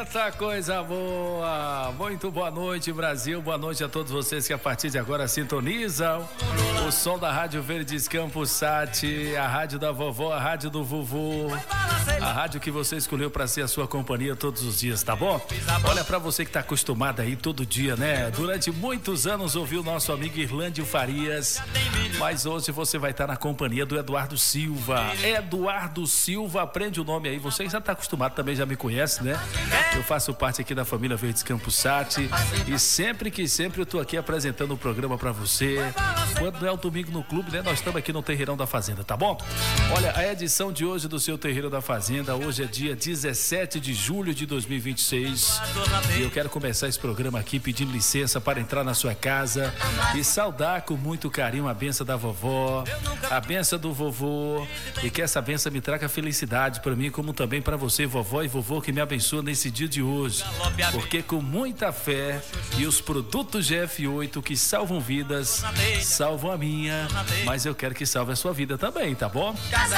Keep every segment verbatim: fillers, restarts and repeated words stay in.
Eita, coisa boa! Muito boa noite, Brasil. Boa noite a todos vocês que a partir de agora sintonizam o som da Rádio Verdes Campos Sat, a rádio da vovó, a rádio do vovô, a rádio que você escolheu para ser a sua companhia todos os dias, tá bom? Olha, para você que tá acostumado aí todo dia, né? Durante muitos anos ouviu o nosso amigo Irlândio Farias, mas hoje você vai estar na companhia do Eduardo Silva. Eduardo Silva, aprende o nome aí, você já tá acostumado, também já me conhece, né? Eu faço parte aqui da família Verdes Campos Sat e sempre que sempre eu tô aqui apresentando o programa para você. Quando não é o domingo no clube, né? Nós estamos aqui no Terreirão da Fazenda, tá bom? Olha, a edição de hoje do seu Terreiro da Fazenda, hoje é dia dezessete de julho de dois mil e vinte e seis e eu quero começar esse programa aqui pedindo licença para entrar na sua casa e saudar com muito carinho a benção da vovó, a benção do vovô, e que essa benção me traga felicidade para mim, como também para você, vovó e vovô, que me abençoa nesse dia de hoje, porque com muita fé e os produtos G F oito que salvam vidas, salvam a minha, mas eu quero que salve a sua vida também, tá bom?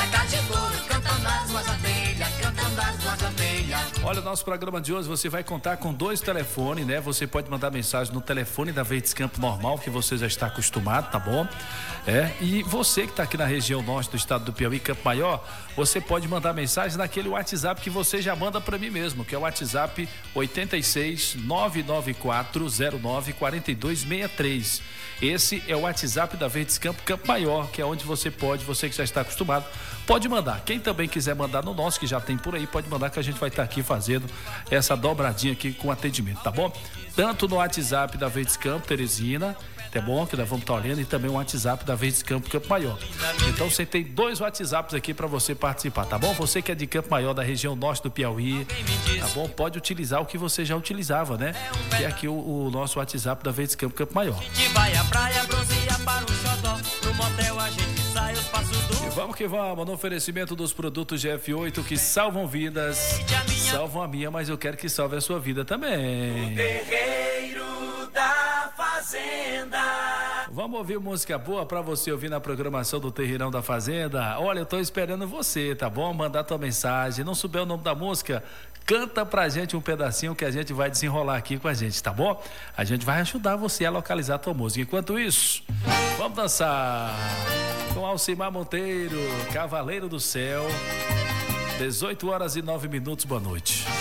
Olha, o nosso programa de hoje você vai contar com dois telefones, né? Você pode mandar mensagem no telefone da Verdes Campo normal, que você já está acostumado, tá bom? É, e você que está aqui na região norte do estado do Piauí, Campo Maior, você pode mandar mensagem naquele WhatsApp que você já manda para mim mesmo, que é o WhatsApp oito seis nove nove quatro zero nove quatro dois seis três. Esse é o WhatsApp da Verdes Campo Campo Maior, que é onde você pode, você que já está acostumado, pode mandar. Quem também quiser mandar no nosso, que já tem por aí, pode mandar, que a gente vai estar aqui fazendo essa dobradinha aqui com atendimento, tá bom? Tanto no WhatsApp da Verdes Campo Teresina, tá bom? Que nós vamos estar olhando, e também o WhatsApp da Verdes Campo Campo Maior. Então você tem dois WhatsApps aqui para você participar, tá bom? Você que é de Campo Maior, da região norte do Piauí, tá bom? Pode utilizar o que você já utilizava, né? Que é aqui o, o nosso WhatsApp da Verdes Campo Campo Maior. E vamos que vamos, no oferecimento dos produtos G F oito que salvam vidas, salvam a minha, mas eu quero que salve a sua vida também. Terreiro da Fazenda. Vamos ouvir música boa pra você ouvir na programação do Terreirão da Fazenda. Olha, eu tô esperando você, tá bom? Mandar tua mensagem. Não souber o nome da música, canta pra gente um pedacinho que a gente vai desenrolar aqui com a gente, tá bom? A gente vai ajudar você a localizar a tua música. Enquanto isso, vamos dançar com Alcimar Monteiro, Cavaleiro do Céu. dezoito horas e nove minutos, boa noite.